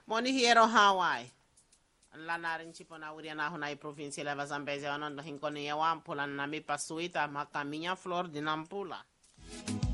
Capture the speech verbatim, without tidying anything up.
Moni hiero Hawaii. La narin chipo na uria na hunai provinsi leva Zambezi wanon hinkoni ya wampulan na mi pasuita maka minha flor de nampula.